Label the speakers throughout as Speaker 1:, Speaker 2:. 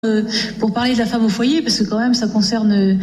Speaker 1: pour parler de la femme au foyer, parce que quand même ça concerne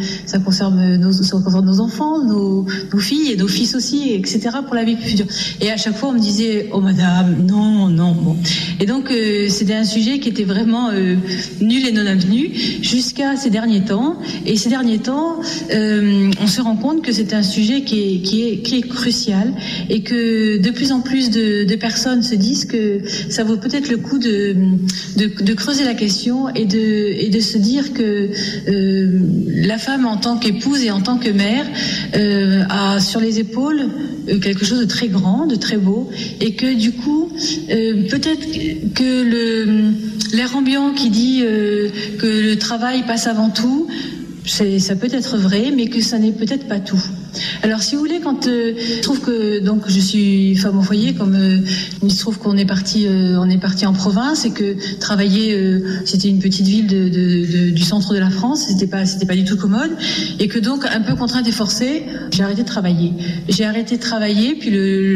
Speaker 1: nos enfants, nos filles et nos fils aussi, etc. pour la vie future. Et à chaque fois on me disait oh madame, non, bon. Et donc c'était un sujet qui était vraiment nul et non avenu jusqu'à ces derniers temps. Et ces derniers temps, on se rend compte que c'est un sujet qui est crucial et que de plus en plus de personnes se disent que ça vaut peut-être le coup de creuser la question et de se dire que la femme en tant qu'épouse et en tant que mère a sur les épaules quelque chose de très grand, de très beau, et que du coup peut-être que l'air ambiant qui dit que le travail passe avant tout, ça peut être vrai, mais que ça n'est peut-être pas tout. Alors, si vous voulez, quand je trouve que donc je suis femme au foyer, comme il se trouve qu'on est parti en province et que travailler, c'était une petite ville du centre de la France, c'était pas du tout commode, et que donc un peu contrainte et forcée, j'ai arrêté de travailler. Puis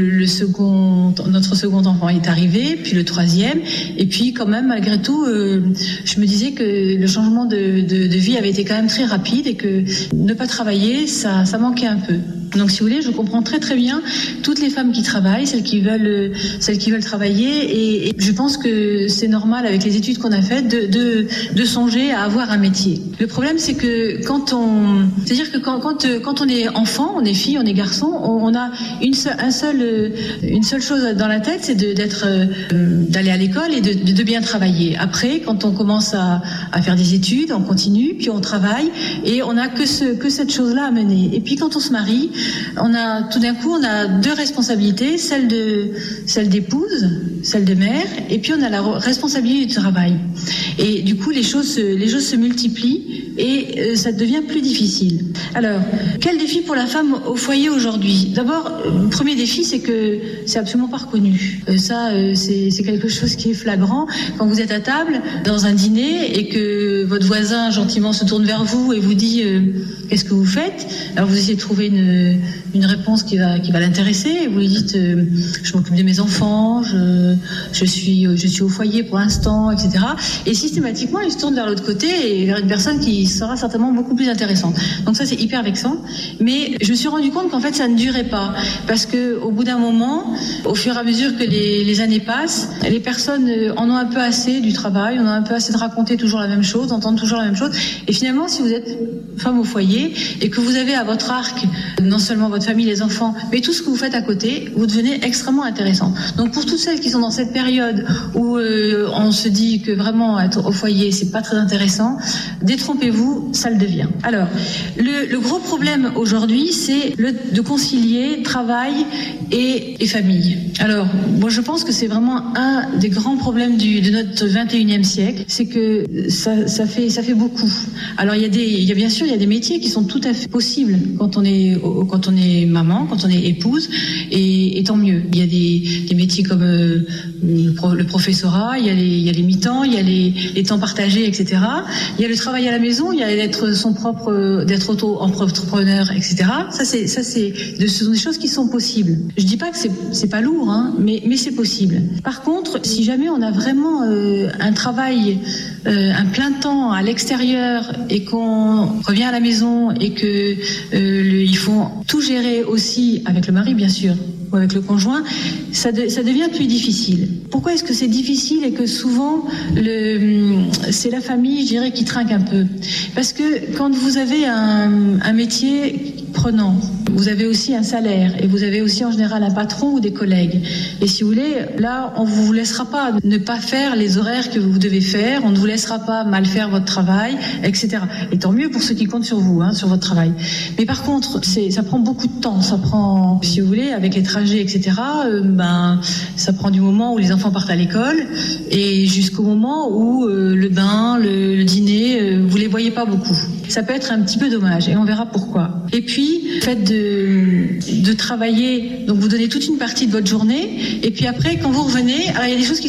Speaker 1: notre second enfant est arrivé, puis le troisième, et puis quand même malgré tout, je me disais que le changement de vie avait été quand même très rapide et que ne pas travailler, ça manquait un peu. Donc, si vous voulez, je comprends très très bien toutes les femmes qui travaillent, celles qui veulent travailler, et je pense que c'est normal avec les études qu'on a faites de songer à avoir un métier. Le problème, c'est que quand on est enfant, on est fille, on est garçon, on a une seule chose dans la tête, c'est d'aller à l'école et de bien travailler. Après, quand on commence à faire des études, on continue, puis on travaille, et on a que cette chose-là à mener. Et puis quand on se marie, tout d'un coup, on a deux responsabilités, celle d'épouse, celle de mère, et puis on a la responsabilité du travail. Et du coup, les choses se multiplient et ça devient plus difficile. Alors, quel défi pour la femme au foyer aujourd'hui ? D'abord, le premier défi, c'est que c'est absolument pas reconnu. C'est quelque chose qui est flagrant. Quand vous êtes à table, dans un dîner, et que votre voisin gentiment se tourne vers vous et vous dit qu'est-ce que vous faites ? Alors vous essayez de trouver une réponse qui va l'intéresser, et vous lui dites je m'occupe de mes enfants, je suis au foyer pour l'instant, etc. Et systématiquement, il se tourne vers l'autre côté et vers une personne qui sera certainement beaucoup plus intéressante. Donc ça, c'est hyper vexant. Mais je me suis rendu compte qu'en fait, ça ne durait pas, parce que au bout d'un moment, au fur et à mesure que les années passent, les personnes en ont un peu assez du travail, en ont un peu assez de raconter toujours la même chose, d'entendre toujours la même chose. Et finalement, si vous êtes femme au foyer et que vous avez à votre arc non seulement votre famille, les enfants, mais tout ce que vous faites à côté, vous devenez extrêmement intéressant. Donc pour toutes celles qui sont dans cette période où on se dit que vraiment être au foyer, c'est pas très intéressant, détrompez-vous, ça le devient. Alors, le gros problème aujourd'hui, c'est de concilier travail et famille. Alors, moi je pense que c'est vraiment un des grands problèmes de notre 21e siècle, c'est que ça fait beaucoup. Alors bien sûr, il y a des métiers qui sont tout à fait possibles quand on est maman, quand on est épouse, et tant mieux. Il y a des métiers comme le professorat, il y a les mi-temps, il y a les temps partagés, etc. Il y a le travail à la maison, il y a d'être auto-entrepreneur, etc. Ce sont des choses qui sont possibles. Je dis pas que c'est pas lourd, hein, mais c'est possible. Par contre, si jamais on a vraiment un travail, un plein temps à l'extérieur, et qu'on revient à la maison et que il faut tout gérer aussi avec le mari, bien sûr, ou avec le conjoint, ça devient plus difficile. Pourquoi est-ce que c'est difficile et que souvent c'est la famille, je dirais, qui trinque un peu ? Parce que quand vous avez un métier prenant, vous avez aussi un salaire, et vous avez aussi en général un patron ou des collègues. Et si vous voulez, là, on vous laissera pas ne pas faire les horaires que vous devez faire, on ne vous laissera pas mal faire votre travail, etc. Et tant mieux pour ceux qui comptent sur vous, sur votre travail. Mais par contre, ça prend beaucoup de temps. Ça prend, si vous voulez, avec les trajets, etc. Ça prend du moment où les enfants partent à l'école et jusqu'au moment où le bain, le dîner, vous les voyez pas beaucoup. Ça peut être un petit peu dommage et on verra pourquoi. Et puis, le fait de travailler, donc vous donnez toute une partie de votre journée et puis après, quand vous revenez, alors il y a des choses il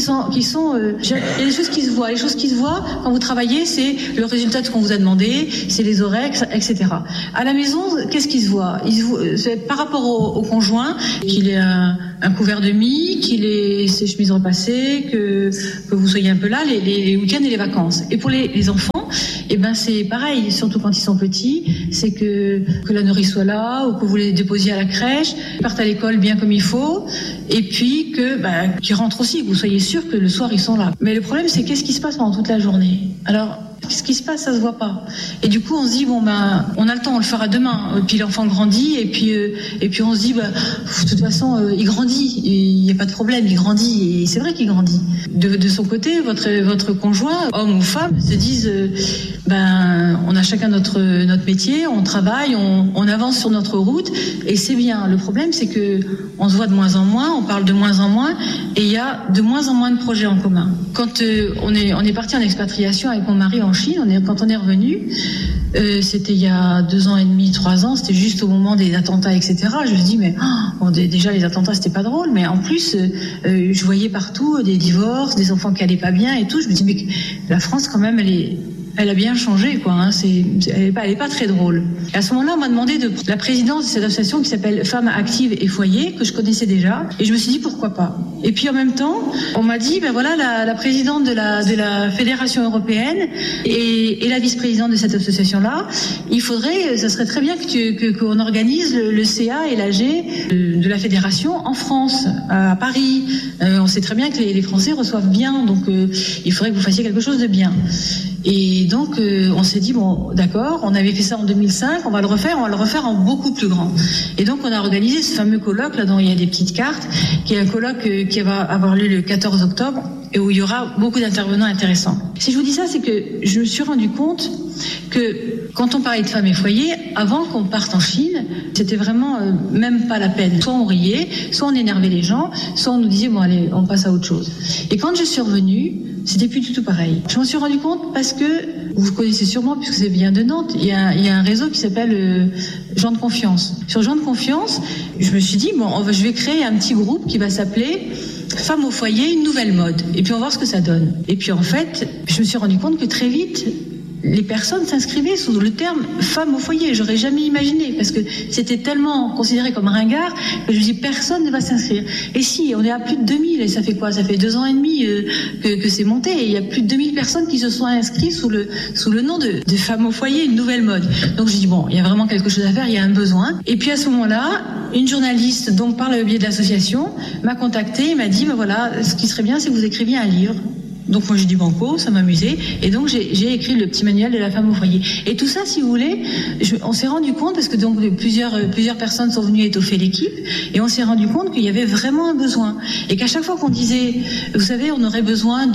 Speaker 1: y a des choses qui se voient. Les choses qui se voient quand vous travaillez, c'est le résultat de ce qu'on vous a demandé, c'est les horaires, etc. À la maison, qu'est-ce qui se voit? C'est par rapport au conjoint, qu'il ait un couvert de mie, qu'il ait ses chemises repassées, que vous soyez un peu là, les week-ends et les vacances. Et pour les enfants, c'est pareil, surtout quand ils sont petits, c'est que la nourrice soit là, ou que vous les déposiez à la crèche, qu'ils partent à l'école bien comme il faut, et puis qu'ils rentrent aussi, que vous soyez sûr que le soir ils sont là. Mais le problème, c'est qu'est-ce qui se passe pendant toute la journée? Alors, ce qui se passe, ça se voit pas. Et du coup, on se dit on a le temps, on le fera demain. Et puis l'enfant grandit, et puis on se dit de toute façon, il grandit, il n'y a pas de problème, il grandit. Et c'est vrai qu'il grandit. De son côté, votre conjoint, homme ou femme, se disent on a chacun notre métier, on travaille, on avance sur notre route, et c'est bien. Le problème, c'est que on se voit de moins en moins, on parle de moins en moins, et il y a de moins en moins de projets en commun. Quand on est parti en expatriation avec mon mari en Chine, quand on est revenu, c'était il y a 2 ans et demi, 3 ans, c'était juste au moment des attentats, etc. Je me dis déjà les attentats c'était pas drôle, mais en plus je voyais partout des divorces, des enfants qui allaient pas bien et tout. Je me dis mais la France quand même elle a bien changé, quoi. Hein. Elle est pas très drôle. Et à ce moment-là, on m'a demandé de la présidence de cette association qui s'appelle Femmes Actives et Foyers, que je connaissais déjà. Et je me suis dit pourquoi pas. Et puis en même temps, on m'a dit la présidente de la Fédération européenne et la vice-présidente de cette association-là, ça serait très bien qu'on organise le CA et l'AG de la fédération en France, à Paris. On sait très bien que les Français reçoivent bien, donc il faudrait que vous fassiez quelque chose de bien. Et donc, on s'est dit, d'accord, on avait fait ça en 2005, on va le refaire en beaucoup plus grand. Et donc, on a organisé ce fameux colloque, là, dont il y a des petites cartes, qui est un colloque qui va avoir lieu le 14 octobre, et où il y aura beaucoup d'intervenants intéressants. Si je vous dis ça, c'est que je me suis rendu compte que quand on parlait de femmes et foyers, avant qu'on parte en Chine, c'était vraiment même pas la peine. Soit on riait, soit on énervait les gens, soit on nous disait, allez, on passe à autre chose. Et quand je suis revenue, c'était plus du tout pareil. Je m'en suis rendu compte parce que, vous connaissez sûrement, puisque c'est bien de Nantes, il y a un réseau qui s'appelle Gens de Confiance. Sur Gens de Confiance, je me suis dit, je vais créer un petit groupe qui va s'appeler Femmes au foyer, une nouvelle mode. Et puis on va voir ce que ça donne. Et puis en fait, je me suis rendu compte que très vite, les personnes s'inscrivaient sous le terme femme au foyer. J'aurais jamais imaginé, parce que c'était tellement considéré comme ringard que je me dis personne ne va s'inscrire. Et si, on est à plus de 2000, et ça fait quoi? Ça fait 2 ans et demi que c'est monté, et il y a plus de 2000 personnes qui se sont inscrites sous le nom de femme au foyer, une nouvelle mode. Donc je dis il y a vraiment quelque chose à faire, il y a un besoin. Et puis à ce moment-là, une journaliste, donc par le biais de l'association, m'a contactée et m'a dit, ce qui serait bien, c'est que vous écriviez un livre. Donc moi j'ai dit banco, ça m'amusait, et donc j'ai écrit le petit manuel de la femme au foyer. Et tout ça, si vous voulez, on s'est rendu compte, parce que donc plusieurs personnes sont venues étoffer l'équipe, et on s'est rendu compte qu'il y avait vraiment un besoin, et qu'à chaque fois qu'on disait, vous savez, on aurait besoin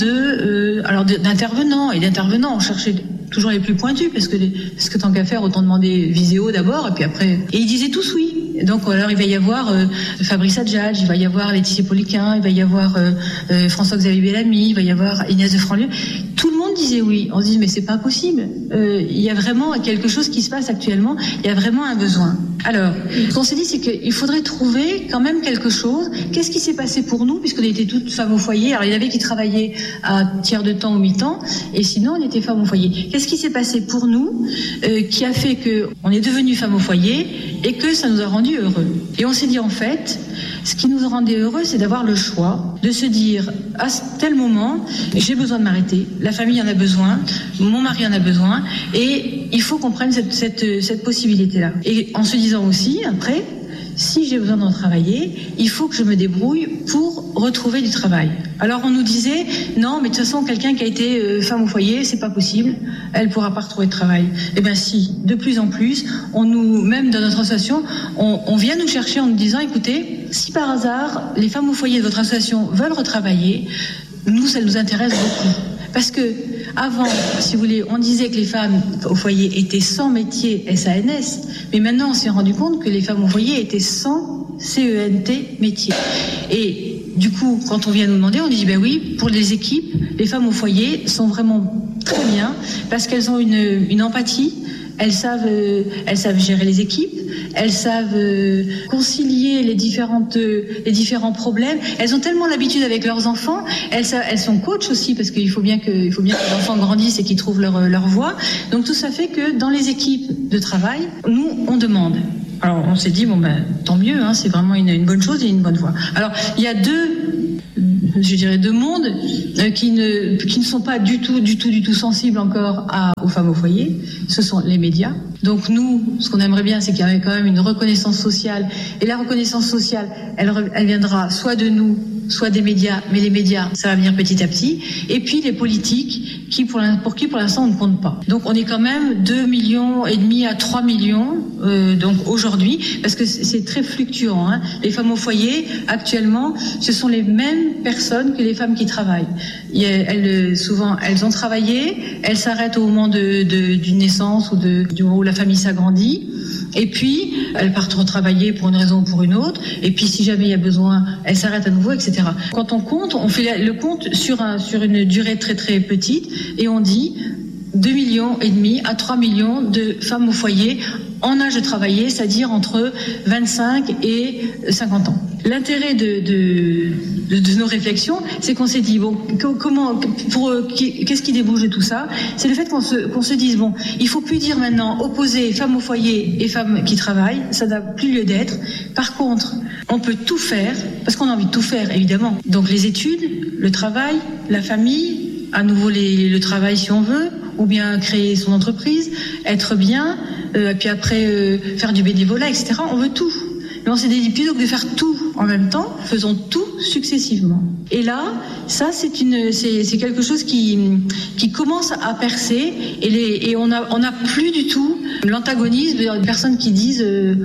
Speaker 1: d'intervenants, on cherchait toujours les plus pointus, parce que tant qu'à faire, autant demander Viséo d'abord, et puis après, et ils disaient tous oui. Donc alors il va y avoir Fabrice Adjadj, il va y avoir Laetitia Poliquin, il va y avoir François-Xavier Bellamy, il va y avoir Inès de Franlieu. Tout le monde disait oui. On se dit mais c'est pas possible. Il y a vraiment quelque chose qui se passe actuellement. Il y a vraiment un besoin. Alors, ce qu'on s'est dit, c'est qu'il faudrait trouver quand même quelque chose. Qu'est-ce qui s'est passé pour nous, puisqu'on était toutes femmes au foyer. Alors il y en avait qui travaillaient à tiers de temps ou mi-temps, et sinon on était femmes au foyer. Qu'est-ce qui s'est passé pour nous qui a fait qu'on est devenues femmes au foyer et que ça nous a rendu heureux. Et on s'est dit en fait, ce qui nous rendait heureux, c'est d'avoir le choix, de se dire à tel moment, j'ai besoin de m'arrêter, la famille en a besoin, mon mari en a besoin, et il faut qu'on prenne cette possibilité-là. Et en se disant aussi, après, si j'ai besoin d'en travailler, il faut que je me débrouille pour retrouver du travail. Alors on nous disait, non, mais de toute façon, quelqu'un qui a été femme au foyer, c'est pas possible, elle pourra pas retrouver de travail. Eh bien si, de plus en plus, même dans notre association, on vient nous chercher en nous disant, écoutez, si par hasard, les femmes au foyer de votre association veulent retravailler, nous, ça nous intéresse beaucoup. Parce que avant, si vous voulez, on disait que les femmes au foyer étaient sans métier SANS, mais maintenant on s'est rendu compte que les femmes au foyer étaient sans CENT métier. Et du coup, quand on vient nous demander, on dit oui, pour les équipes, les femmes au foyer sont vraiment très bien parce qu'elles ont une empathie. Elles savent gérer les équipes, elles savent concilier les différents problèmes. Elles ont tellement l'habitude avec leurs enfants. Elles sont coachs aussi parce qu'il faut bien que les enfants grandissent et qu'ils trouvent leur voie. Donc tout ça fait que dans les équipes de travail, nous on demande. Alors on s'est dit tant mieux, c'est vraiment une bonne chose et une bonne voie. Alors il y a deux mondes qui ne sont pas du tout sensibles encore aux femmes au foyer. Ce sont les médias. Donc nous, ce qu'on aimerait bien, c'est qu'il y ait quand même une reconnaissance sociale. Et la reconnaissance sociale, elle viendra soit de nous, soit des médias. Mais les médias, ça va venir petit à petit. Et puis les politiques, pour qui pour l'instant on ne compte pas. Donc on est quand même 2,5 millions à 3 millions donc aujourd'hui, parce que c'est très fluctuant. Les femmes au foyer, actuellement, ce sont les mêmes personnes que les femmes qui travaillent. Souvent, elles ont travaillé, elles s'arrêtent au moment d'une naissance ou du moment où la famille s'agrandit. Et puis, elles partent retravailler pour une raison ou pour une autre. Et puis, si jamais il y a besoin, elles s'arrêtent à nouveau, etc. Quand on compte, on fait le compte sur une durée très très petite et on dit 2,5 millions à 3 millions de femmes au foyer en âge de travailler, c'est-à-dire entre 25 et 50 ans. L'intérêt de nos réflexions, c'est qu'on s'est dit qu'est-ce qui débouche de tout ça ? C'est le fait qu'on se dise il faut plus dire maintenant opposer femmes au foyer et femmes qui travaillent, ça n'a plus lieu d'être. Par contre, on peut tout faire parce qu'on a envie de tout faire évidemment. Donc les études, le travail, la famille, à nouveau le travail si on veut, ou bien créer son entreprise, être bien, puis après faire du bénévolat, etc. On veut tout. Mais on s'est dit plutôt que de faire tout en même temps, faisons tout successivement. Et là, ça c'est quelque chose qui commence à percer et on a plus du tout l'antagonisme de personnes qui disent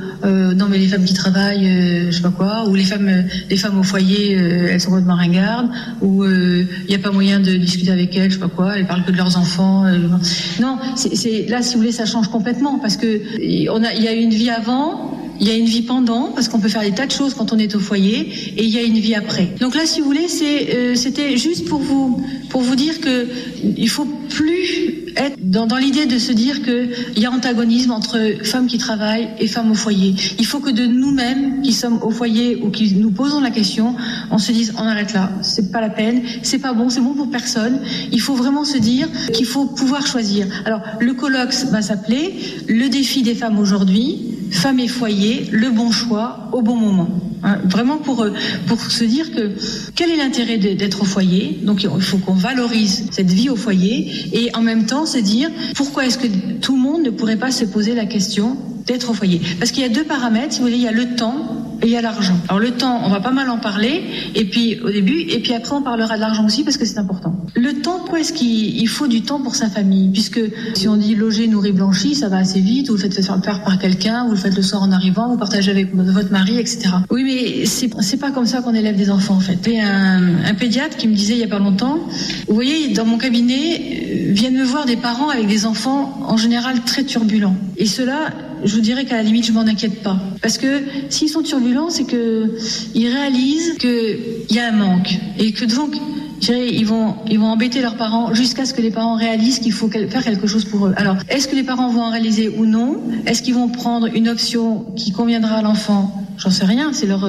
Speaker 1: non mais les femmes qui travaillent, je sais pas quoi, ou les femmes au foyer, elles sont complètement ringardes, ou il n'y a pas moyen de discuter avec elles, je sais pas quoi, elles parlent que de leurs enfants. Non, c'est là si vous voulez ça change complètement parce que il y a une vie avant. Il y a une vie pendant, parce qu'on peut faire des tas de choses quand on est au foyer, et il y a une vie après. Donc là, si vous voulez, c'était juste pour vous dire que il faut plus être dans l'idée de se dire que il y a antagonisme entre femmes qui travaillent et femmes au foyer. Il faut que de nous-mêmes qui sommes au foyer ou qui nous posons la question, on se dise on arrête là, c'est pas la peine, c'est pas bon, c'est bon pour personne. Il faut vraiment se dire qu'il faut pouvoir choisir. Alors le colloque va s'appeler le défi des femmes aujourd'hui. Femmes et foyer, le bon choix au bon moment. Vraiment pour se dire que quel est l'intérêt d'être au foyer. Donc il faut qu'on valorise cette vie au foyer et en même temps se dire pourquoi est-ce que tout le monde ne pourrait pas se poser la question d'être au foyer. Parce qu'il y a 2 paramètres, si vous voulez, il y a le temps et il y a l'argent. Alors le temps, on va pas mal en parler, et puis au début, et puis après on parlera de l'argent aussi parce que c'est important. Le temps, pourquoi est-ce qu'il faut du temps pour sa famille ? Puisque si on dit loger, nourri, blanchi, ça va assez vite, vous le faites faire par quelqu'un, vous le faites le soir en arrivant, vous partagez avec votre mari, etc. Oui, mais c'est pas comme ça qu'on élève des enfants en fait. Il y a un pédiatre qui me disait il y a pas longtemps, vous voyez, dans mon cabinet, viennent me voir des parents avec des enfants en général très turbulents. Et cela, je vous dirais qu'à la limite, je m'en inquiète pas. Parce que s'ils sont turbulents, c'est qu'ils réalisent qu'il y a un manque. Et que donc, je dirais, ils vont embêter leurs parents jusqu'à ce que les parents réalisent qu'il faut faire quelque chose pour eux. Alors, est-ce que les parents vont en réaliser ou non ? Est-ce qu'ils vont prendre une option qui conviendra à l'enfant ? J'en sais rien, c'est leur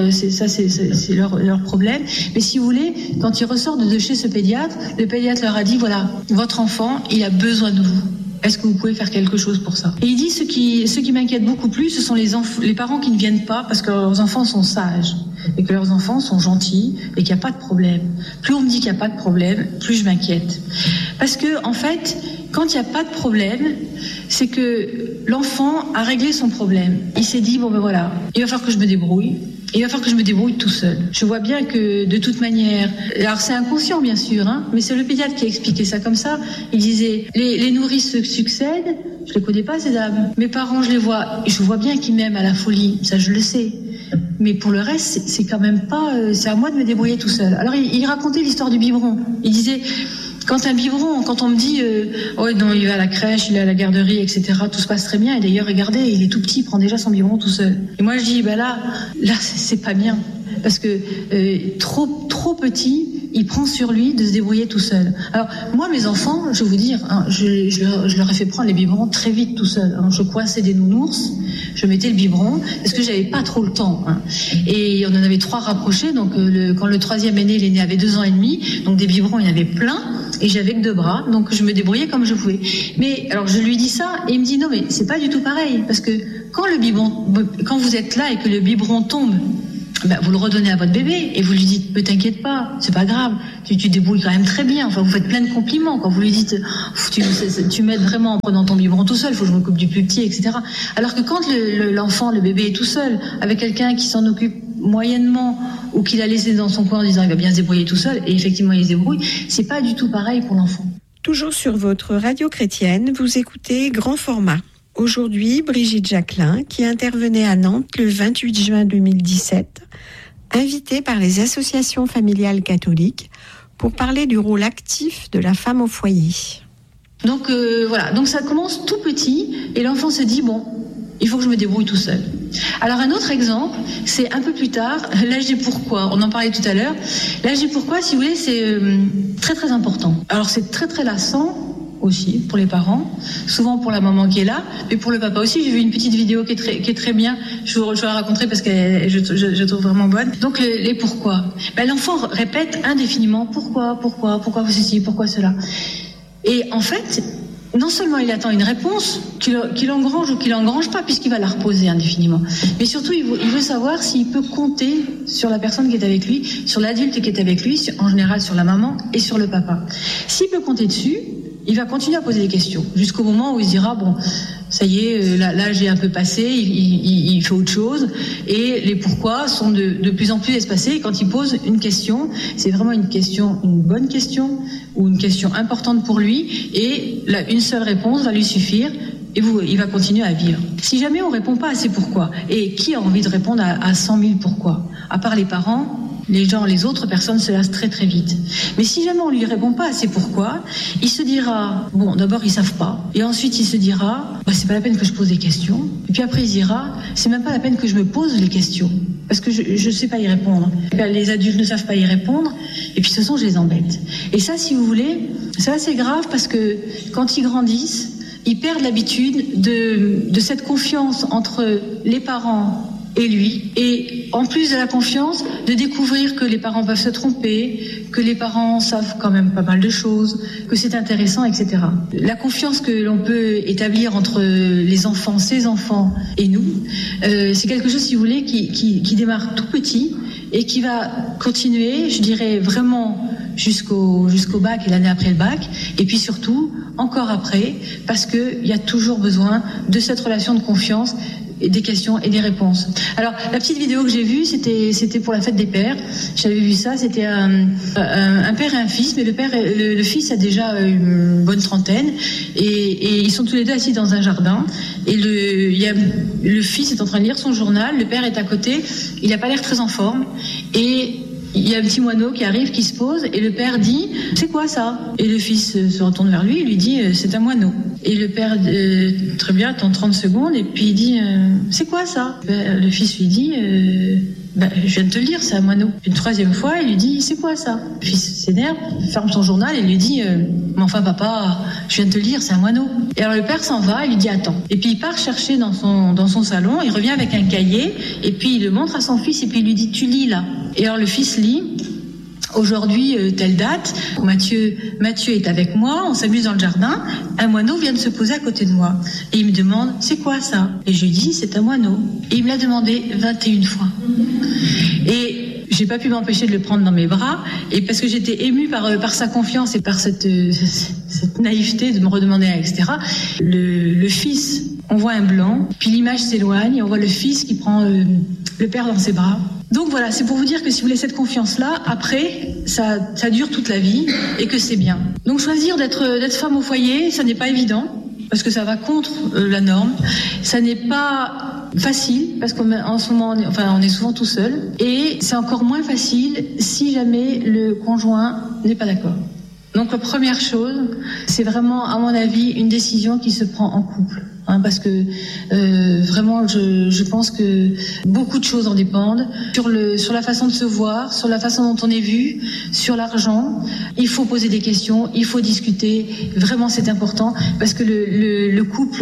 Speaker 1: problème. Mais si vous voulez, quand ils ressortent de chez ce pédiatre, le pédiatre leur a dit, voilà, votre enfant, il a besoin de vous. Est-ce que vous pouvez faire quelque chose pour ça ? Et il dit, ce qui m'inquiète beaucoup plus, ce sont les parents qui ne viennent pas parce que leurs enfants sont sages et que leurs enfants sont gentils et qu'il n'y a pas de problème. Plus on me dit qu'il n'y a pas de problème, plus je m'inquiète. Parce que, en fait, quand il n'y a pas de problème, c'est que l'enfant a réglé son problème. Il s'est dit, bon ben voilà, il va falloir que je me débrouille. Il va falloir que je me débrouille tout seul. Je vois bien que, de toute manière, alors c'est inconscient bien sûr, mais c'est le pédiatre qui a expliqué ça comme ça. Il disait, les nourrices se succèdent, je les connais pas ces dames. Mes parents, je les vois, je vois bien qu'ils m'aiment à la folie, ça je le sais. Mais pour le reste, c'est quand même pas, c'est à moi de me débrouiller tout seul. Alors il racontait l'histoire du biberon. Il disait, quand on me dit, oh non, il va à la crèche, il est à la garderie, etc., tout se passe très bien. Et d'ailleurs, regardez, il est tout petit, il prend déjà son biberon tout seul. Et moi, je dis, là, c'est pas bien. Parce que trop petit, il prend sur lui de se débrouiller tout seul. Alors moi, mes enfants, je vais vous dire, hein, je leur ai fait prendre les biberons très vite tout seul. Hein. Je coinçais des nounours, je mettais le biberon parce que j'avais pas trop le temps. Hein. Et on en avait 3 rapprochés. Donc quand le 3e est né, l'aîné avait 2 ans et demi. Donc des biberons, il y en avait plein. Et j'avais que 2 bras, donc je me débrouillais comme je pouvais. Mais alors je lui dis ça et il me dit non mais c'est pas du tout pareil parce que quand vous êtes là et que le biberon tombe, ben, vous le redonnez à votre bébé et vous lui dites ne t'inquiète pas, c'est pas grave, tu te débrouilles quand même très bien. Enfin vous faites plein de compliments quand vous lui dites tu m'aides vraiment en prenant ton biberon tout seul, il faut que je m'occupe du plus petit, etc. Alors que quand l'enfant, le bébé est tout seul avec quelqu'un qui s'en occupe moyennement ou qu'il a laissé dans son coin en disant il va bien se débrouiller tout seul et effectivement il se débrouille, c'est pas du tout pareil pour l'enfant.
Speaker 2: Toujours sur votre radio chrétienne, vous écoutez Grand Format. Aujourd'hui, Brigitte Jacquelin, qui intervenait à Nantes le 28 juin 2017, invitée par les associations familiales catholiques pour parler du rôle actif de la femme au foyer.
Speaker 1: Donc voilà, donc ça commence tout petit et l'enfant se dit bon, il faut que je me débrouille tout seul. Alors un autre exemple, c'est un peu plus tard, l'âge des pourquoi. On en parlait tout à l'heure. L'âge des pourquoi, si vous voulez, c'est très très important. Alors c'est très très lassant aussi pour les parents, souvent pour la maman qui est là, mais pour le papa aussi. J'ai vu une petite vidéo qui est très bien. Je vous la raconterai parce que je trouve vraiment bonne. Donc les pourquoi. Ben, l'enfant répète indéfiniment pourquoi ceci, pourquoi cela. Et en fait, non seulement il attend une réponse qu'il engrange ou qu'il engrange pas, puisqu'il va la reposer indéfiniment, mais surtout il veut savoir s'il peut compter sur la personne qui est avec lui, sur l'adulte qui est avec lui, en général sur la maman et sur le papa. S'il peut compter dessus, il va continuer à poser des questions, jusqu'au moment où il se dira, bon, ça y est, là j'ai un peu passé, il fait autre chose, et les pourquoi sont de plus en plus espacés. Et quand il pose une question, c'est vraiment une bonne question, ou une question importante pour lui, et une seule réponse va lui suffire, et il va continuer à vivre. Si jamais on répond pas à ces pourquoi, et qui a envie de répondre à 100 000 pourquoi, à part les parents, les autres personnes se lassent très très vite. Mais si jamais on lui répond pas à ces pourquoi, il se dira, bon, d'abord ils savent pas, et ensuite il se dira, c'est pas la peine que je pose des questions, et puis après il se dira, c'est même pas la peine que je me pose les questions, parce que je sais pas y répondre. Les adultes ne savent pas y répondre, et puis de toute façon je les embête. Et ça, si vous voulez, c'est assez grave parce que quand ils grandissent, ils perdent l'habitude de cette confiance entre les parents et lui, et en plus de la confiance, de découvrir que les parents peuvent se tromper, que les parents savent quand même pas mal de choses, que c'est intéressant, etc. La confiance que l'on peut établir entre les enfants, ses enfants et nous, c'est quelque chose, si vous voulez, qui démarre tout petit et qui va continuer, je dirais vraiment jusqu'au bac et l'année après le bac, et puis surtout encore après, parce qu'il y a toujours besoin de cette relation de confiance, et des questions et des réponses. Alors, la petite vidéo que j'ai vue, c'était pour la fête des pères. J'avais vu ça, c'était un père et un fils, mais le fils a déjà une bonne trentaine, et ils sont tous les deux assis dans un jardin, et le fils est en train de lire son journal, le père est à côté, il n'a pas l'air très en forme, et il y a un petit moineau qui arrive, qui se pose, et le père dit « C'est quoi ça ?» Et le fils se retourne vers lui et lui dit « C'est un moineau ». Et le père, très bien, attend 30 secondes, et puis il dit « C'est quoi ça ?» Le fils lui dit « Je viens de te le dire, c'est un moineau ». Une 3e fois, il lui dit « C'est quoi ça ?» Le fils s'énerve, ferme son journal et lui dit « Mais enfin papa, je viens de te le dire, c'est un moineau ». Et alors le père s'en va, il lui dit « Attends ». Et puis il part chercher dans son salon, il revient avec un cahier, et puis il le montre à son fils, et puis il lui dit « Tu lis là ». Et alors le fils lit, aujourd'hui, telle date, Mathieu est avec moi, on s'amuse dans le jardin, un moineau vient de se poser à côté de moi. Et il me demande, c'est quoi ça ? Et je lui dis, c'est un moineau. Et il me l'a demandé 21 fois. Et j'ai pas pu m'empêcher de le prendre dans mes bras, et parce que j'étais émue par sa confiance et par cette naïveté de me redemander, etc. Le fils, on voit un blanc, puis l'image s'éloigne, et on voit le fils qui prend le père dans ses bras. Donc voilà, c'est pour vous dire que si vous voulez cette confiance-là, après, ça dure toute la vie, et que c'est bien. Donc choisir d'être femme au foyer, ça n'est pas évident, parce que ça va contre la norme. Ça n'est pas facile, parce qu'en ce moment, on est souvent tout seul. Et c'est encore moins facile si jamais le conjoint n'est pas d'accord. Donc la première chose, c'est vraiment, à mon avis, une décision qui se prend en couple. Parce que vraiment, je pense que beaucoup de choses en dépendent. Sur la façon de se voir, sur la façon dont on est vu, sur l'argent. Il faut poser des questions, il faut discuter. Vraiment, c'est important parce que le couple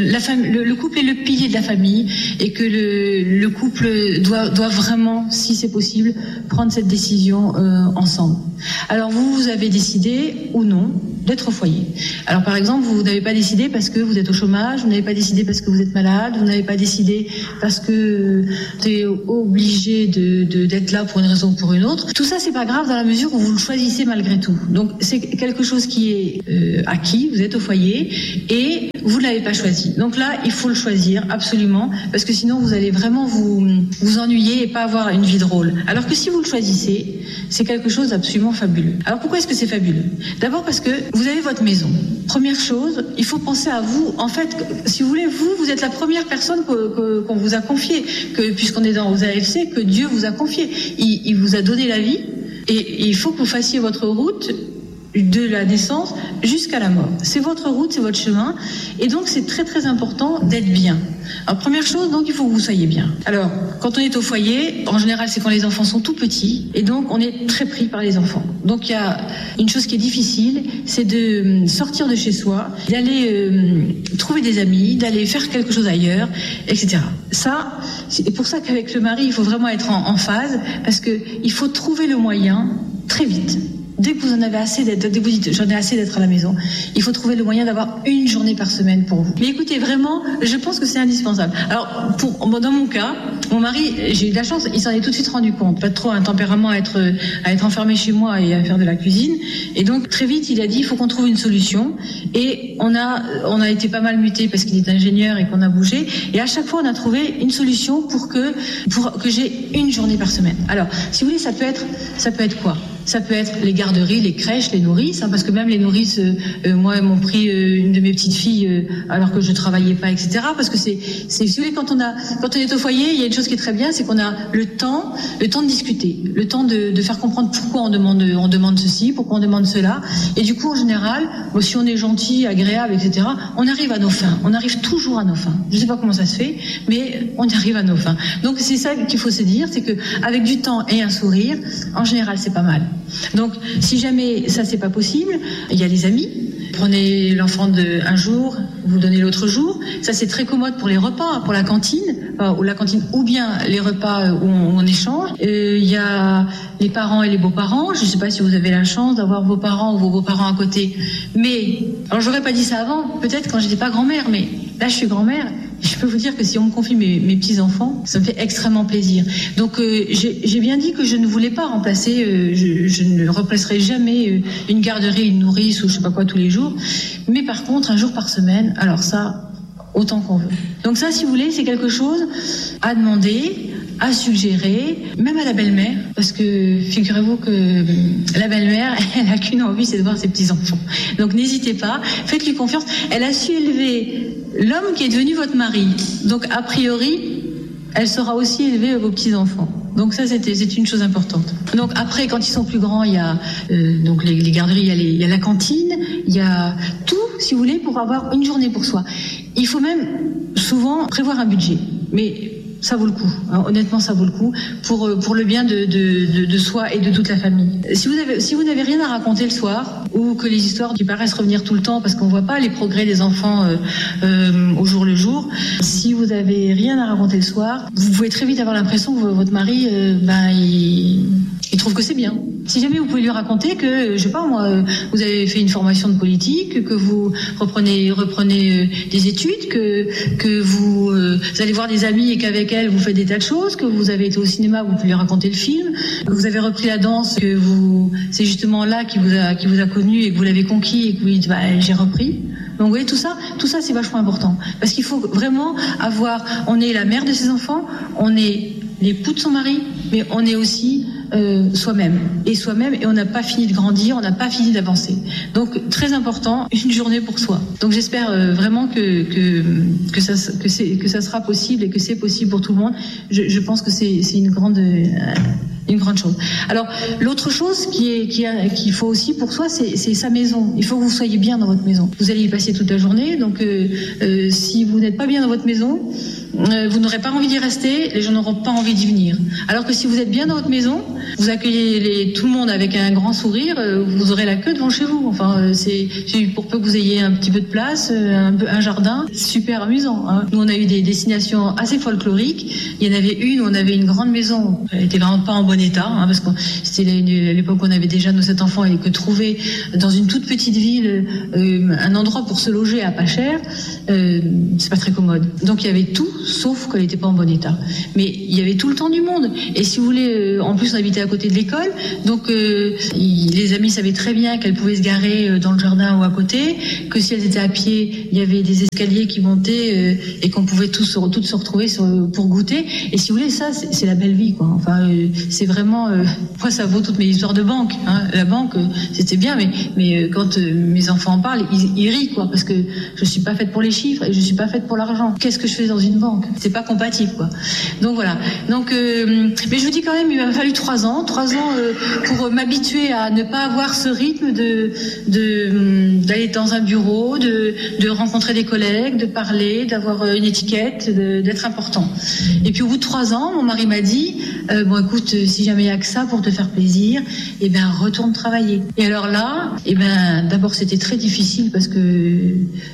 Speaker 1: est le pilier de la famille et que le couple doit vraiment, si c'est possible, prendre cette décision ensemble. Alors vous avez décidé ou non d'être au foyer. Alors par exemple, vous n'avez pas décidé parce que vous êtes au chômage, vous n'avez pas décidé parce que vous êtes malade, vous n'avez pas décidé parce que vous êtes obligé d'être là pour une raison ou pour une autre. Tout ça, c'est pas grave dans la mesure où vous le choisissez malgré tout. Donc c'est quelque chose qui est acquis, vous êtes au foyer et vous ne l'avez pas choisi. Donc là, il faut le choisir absolument parce que sinon vous allez vraiment vous ennuyer et pas avoir une vie drôle. Alors que si vous le choisissez, c'est quelque chose d'absolument fabuleux. Alors pourquoi est-ce que c'est fabuleux ? D'abord parce que vous avez votre maison. Première chose, il faut penser à vous. En fait, si vous voulez, vous êtes la première personne qu'on vous a confiée, puisqu'on est aux AFC, que Dieu vous a confié. Il vous a donné la vie et il faut que vous fassiez votre route de la naissance jusqu'à la mort. C'est votre route, c'est votre chemin. Et donc, c'est très, très important d'être bien. Alors, première chose, donc, il faut que vous soyez bien. Alors, quand on est au foyer, en général, c'est quand les enfants sont tout petits. Et donc, on est très pris par les enfants. Donc, il y a une chose qui est difficile, c'est de sortir de chez soi, d'aller trouver des amis, d'aller faire quelque chose ailleurs, etc. Ça, c'est pour ça qu'avec le mari, il faut vraiment être en phase, parce que il faut trouver le moyen très vite. Dès que vous en avez assez dès que vous dites j'en ai assez d'être à la maison, il faut trouver le moyen d'avoir une journée par semaine pour vous. Mais écoutez, vraiment, je pense que c'est indispensable. Alors, dans mon cas, mon mari, j'ai eu de la chance, il s'en est tout de suite rendu compte. Pas trop un tempérament à être enfermé chez moi et à faire de la cuisine. Et donc, très vite, il a dit, il faut qu'on trouve une solution. Et on a été pas mal muté parce qu'il est ingénieur et qu'on a bougé. Et à chaque fois, on a trouvé une solution pour que j'ai une journée par semaine. Alors, si vous voulez, ça peut être quoi ? Ça peut être les garderies, les crèches, les nourrices, parce que même les nourrices, moi, elles m'ont pris une de mes petites filles alors que je travaillais pas, etc. Parce que c'est si vous voulez, quand on est au foyer, il y a une chose qui est très bien, c'est qu'on a le temps de discuter, le temps de faire comprendre pourquoi on demande ceci, pourquoi on demande cela. Et du coup, en général, si on est gentil, agréable, etc., on arrive à nos fins. On arrive toujours à nos fins. Je sais pas comment ça se fait, mais on y arrive à nos fins. Donc c'est ça qu'il faut se dire, c'est que avec du temps et un sourire, en général, c'est pas mal. Donc, si jamais ça c'est pas possible, il y a les amis. Prenez l'enfant un jour, vous donnez l'autre jour. Ça c'est très commode pour les repas, pour la cantine, ou bien les repas où on échange. Il y a les parents et les beaux-parents. Je ne sais pas si vous avez la chance d'avoir vos parents ou vos beaux-parents à côté. Mais, alors j'aurais pas dit ça avant, peut-être quand j'étais pas grand-mère, mais là je suis grand-mère. Je peux vous dire que si on me confie mes petits-enfants, ça me fait extrêmement plaisir. Donc j'ai bien dit que je ne voulais pas remplacer, je ne remplacerai jamais une garderie, une nourrice ou je sais pas quoi tous les jours. Mais par contre, un jour par semaine, alors ça, autant qu'on veut. Donc ça, si vous voulez, c'est quelque chose à demander, à suggérer, même à la belle-mère, parce que figurez-vous que la belle-mère, elle a qu'une envie, c'est de voir ses petits-enfants. Donc n'hésitez pas, faites-lui confiance. Elle a su élever l'homme qui est devenu votre mari. Donc a priori, elle saura aussi élever vos petits-enfants. Donc ça, c'est une chose importante. Donc après, quand ils sont plus grands, il y a donc les garderies, il y a la cantine, il y a tout, si vous voulez, pour avoir une journée pour soi. Il faut même souvent prévoir un budget. Mais ça vaut le coup. Honnêtement, ça vaut le coup pour le bien de soi et de toute la famille. Si vous n'avez rien à raconter le soir, ou que les histoires qui paraissent revenir tout le temps parce qu'on voit pas les progrès des enfants au jour le jour, si vous avez rien à raconter le soir, vous pouvez très vite avoir l'impression que votre mari, il trouve que c'est bien. Si jamais vous pouvez lui raconter que, je sais pas moi, vous avez fait une formation de politique, que vous reprenez des études, que vous allez voir des amis et qu'avec elle vous faites des tas de choses, que vous avez été au cinéma, vous pouvez lui raconter le film, que vous avez repris la danse, que c'est justement là qui vous a connu et que vous l'avez conquis et que vous dites j'ai repris. Donc vous voyez, tout ça c'est vachement important parce qu'il faut vraiment on est la mère de ses enfants, on est l'époux de son mari, mais on est aussi soi-même et on n'a pas fini de grandir, on n'a pas fini d'avancer. Donc très important, une journée pour soi. Donc j'espère vraiment que ça sera possible et que c'est possible pour tout le monde. Je pense que c'est une grande Une grande chose. Alors, l'autre chose qu'il faut aussi pour soi, c'est sa maison. Il faut que vous soyez bien dans votre maison. Vous allez y passer toute la journée, donc si vous n'êtes pas bien dans votre maison, vous n'aurez pas envie d'y rester, les gens n'auront pas envie d'y venir. Alors que si vous êtes bien dans votre maison, vous accueillez tout le monde avec un grand sourire, vous aurez la queue devant chez vous. Enfin, pour peu que vous ayez un petit peu de place, un jardin, super amusant. Hein. Nous, on a eu des destinations assez folkloriques. Il y en avait une où on avait une grande maison. Elle était vraiment pas en bon état, hein, parce que c'était à l'époque où on avait déjà nos 7 enfants et que trouver dans une toute petite ville un endroit pour se loger à pas cher, c'est pas très commode. Donc il y avait tout, sauf qu'elle n'était pas en bon état. Mais il y avait tout le temps du monde. Et si vous voulez, en plus on habitait à côté de l'école, donc les amis savaient très bien qu'elles pouvaient se garer dans le jardin ou à côté, que si elles étaient à pied, il y avait des escaliers qui montaient et qu'on pouvait toutes se retrouver pour goûter. Et si vous voulez, ça c'est la belle vie, quoi. Enfin, c'est vraiment, moi ça vaut toutes mes histoires de banque. Hein. La banque, c'était bien, mais quand mes enfants en parlent, ils rient, quoi, parce que je suis pas faite pour les chiffres et je suis pas faite pour l'argent. Qu'est-ce que je fais dans une banque? C'est pas compatible, quoi. Donc voilà. Donc, mais je vous dis quand même, il m'a fallu 3 ans pour m'habituer à ne pas avoir ce rythme d'aller dans un bureau, de rencontrer des collègues, de parler, d'avoir une étiquette, d'être important. Et puis au bout de 3 ans, mon mari m'a dit, bon écoute, si jamais il y a que ça pour te faire plaisir, eh ben retourne travailler. Et alors là, eh ben d'abord c'était très difficile parce que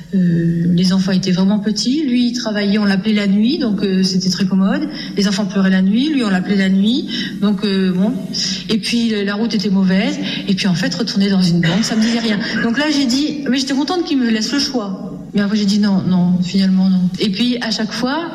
Speaker 1: les enfants étaient vraiment petits. Lui, il travaillait, on l'appelait la nuit, donc c'était très commode. Les enfants pleuraient la nuit, lui on l'appelait la nuit, donc bon. Et puis la route était mauvaise. Et puis en fait, retourner dans une banque, ça me disait rien. Donc là, j'ai dit, mais j'étais contente qu'il me laisse le choix. Mais après j'ai dit non, finalement non. Et puis à chaque fois